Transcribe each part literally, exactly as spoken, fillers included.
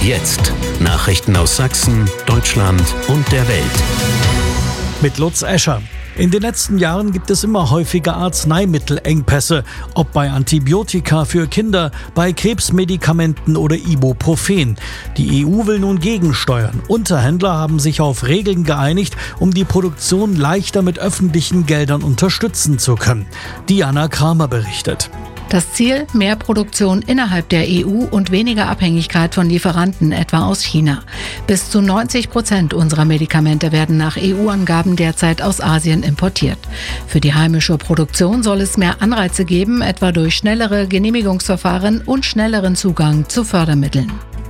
jetzt Nachrichten aus Sachsen, Deutschland und der Welt. Mit Lutz Escher. In den letzten Jahren gibt es immer häufiger Arzneimittelengpässe, ob bei Antibiotika für Kinder, bei Krebsmedikamenten oder Ibuprofen. Die E U will nun gegensteuern. Unterhändler haben sich auf Regeln geeinigt, um die Produktion leichter mit öffentlichen Geldern unterstützen zu können. Diana Kramer berichtet. Das Ziel: mehr Produktion innerhalb der E U und weniger Abhängigkeit von Lieferanten, etwa aus China. Bis zu neunzig Prozent unserer Medikamente werden nach E U-Angaben derzeit aus Asien importiert. Für die heimische Produktion soll es mehr Anreize geben, etwa durch schnellere Genehmigungsverfahren und schnelleren Zugang zu Fördermitteln.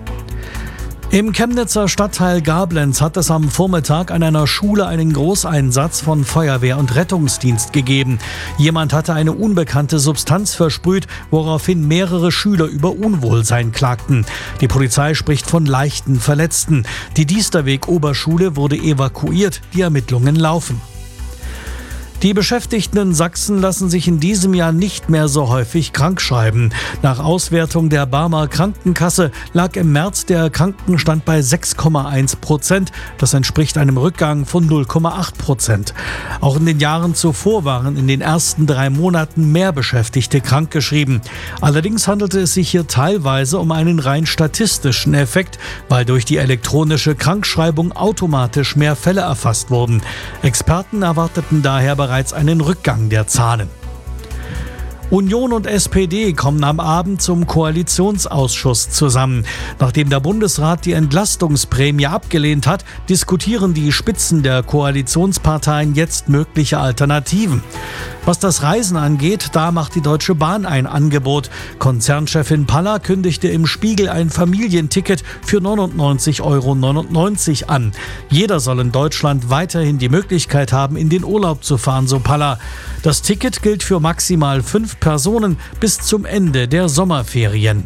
Im Chemnitzer Stadtteil Gablenz hat es am Vormittag an einer Schule einen Großeinsatz von Feuerwehr und Rettungsdienst gegeben. Jemand hatte eine unbekannte Substanz versprüht, woraufhin mehrere Schüler über Unwohlsein klagten. Die Polizei spricht von leichten Verletzten. Die Diesterweg-Oberschule wurde evakuiert. Die Ermittlungen laufen. Die Beschäftigten in Sachsen lassen sich in diesem Jahr nicht mehr so häufig krankschreiben. Nach Auswertung der Barmer Krankenkasse lag im März der Krankenstand bei sechs Komma eins Prozent. Das entspricht einem Rückgang von null Komma acht Prozent. Auch in den Jahren zuvor waren in den ersten drei Monaten mehr Beschäftigte krankgeschrieben. Allerdings handelte es sich hier teilweise um einen rein statistischen Effekt, weil durch die elektronische Krankschreibung automatisch mehr Fälle erfasst wurden. Experten erwarteten daher bereits einen Rückgang der Zahlen. Union und S P D kommen am Abend zum Koalitionsausschuss zusammen. Nachdem der Bundesrat die Entlastungsprämie abgelehnt hat, diskutieren die Spitzen der Koalitionsparteien jetzt mögliche Alternativen. Was das Reisen angeht, da macht die Deutsche Bahn ein Angebot. Konzernchefin Palla kündigte im Spiegel ein Familienticket für neunundneunzig Euro neunundneunzig an. Jeder soll in Deutschland weiterhin die Möglichkeit haben, in den Urlaub zu fahren, so Palla. Das Ticket gilt für maximal fünf Personen bis zum Ende der Sommerferien.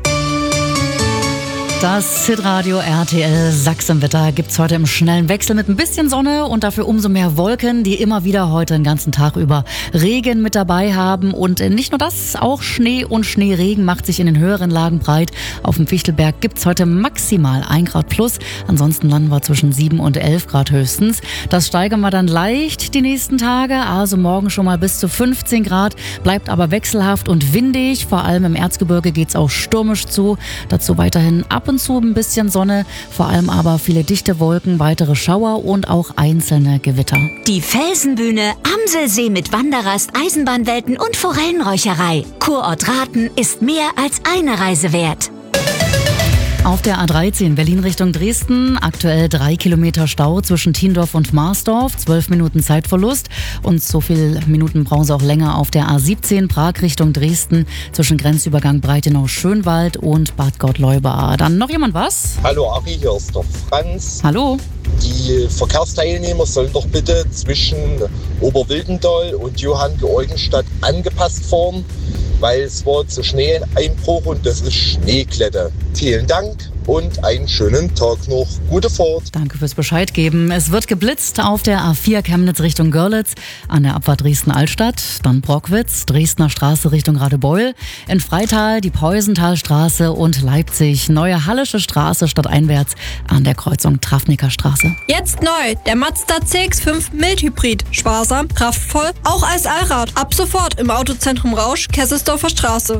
Das Hitradio R T L Sachsenwetter gibt's heute im schnellen Wechsel mit ein bisschen Sonne und dafür umso mehr Wolken, die immer wieder heute den ganzen Tag über Regen mit dabei haben. Und nicht nur das, auch Schnee und Schneeregen macht sich in den höheren Lagen breit. Auf dem Fichtelberg gibt's heute maximal ein Grad plus. Ansonsten landen wir zwischen sieben und elf Grad höchstens. Das steigern wir dann leicht die nächsten Tage. Also morgen schon mal bis zu fünfzehn Grad. Bleibt aber wechselhaft und windig. Vor allem im Erzgebirge geht's auch stürmisch zu. Dazu weiterhin ab und zu ein bisschen Sonne, vor allem aber viele dichte Wolken, weitere Schauer und auch einzelne Gewitter. Die Felsenbühne, Amselsee mit Wanderrast, Eisenbahnwelten und Forellenräucherei. Kurort Rathen ist mehr als eine Reise wert. Auf der A dreizehn Berlin Richtung Dresden, aktuell drei Kilometer Stau zwischen Tiendorf und Marsdorf, zwölf Minuten Zeitverlust und so viele Minuten brauchen Sie auch länger auf der A siebzehn Prag Richtung Dresden zwischen Grenzübergang Breitenau-Schönwald und Bad Gott-Leubaa. Dann noch jemand was? Hallo Ari, hier ist der Franz. Hallo. Die Verkehrsteilnehmer sollen doch bitte zwischen Oberwildendahl und Johann Georgenstadt angepasst fahren, weil es war zu Schneeeinbruch und das ist Schneekletter. Vielen Dank und einen schönen Tag noch. Gute Fahrt. Danke fürs Bescheid geben. Es wird geblitzt auf der A vier Chemnitz Richtung Görlitz, an der Abfahrt Dresden-Altstadt, dann Brockwitz, Dresdner Straße Richtung Radebeul, in Freital die Peusenthalstraße und Leipzig, Neue Hallische Straße stadteinwärts an der Kreuzung Trafniker Straße. Jetzt neu, der Mazda C X fünf Mildhybrid. Sparsam, kraftvoll, auch als Allrad. Ab sofort im Autozentrum Rausch, Kesselsdorfer Straße.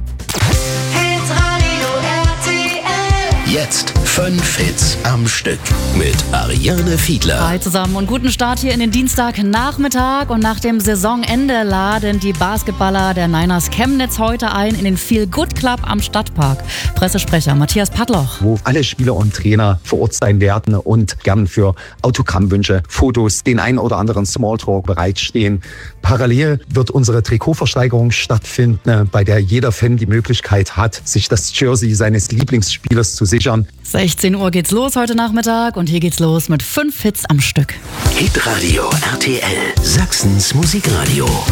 Jetzt fünf Hits am Stück mit Ariane Fiedler. Hi zusammen und guten Start hier in den Dienstagnachmittag. Und nach dem Saisonende laden die Basketballer der Niners Chemnitz heute ein in den Feel Good Club am Stadtpark. Pressesprecher Matthias Padloch. Wo alle Spieler und Trainer vor Ort sein werden und gern für Autogrammwünsche, Fotos, den einen oder anderen Smalltalk bereitstehen. Parallel wird unsere Trikotversteigerung stattfinden, bei der jeder Fan die Möglichkeit hat, sich das Jersey seines Lieblingsspielers zu sichern. sechzehn Uhr geht's los heute Nachmittag und hier geht's los mit fünf Hits am Stück. Hitradio R T L, Sachsens Musikradio.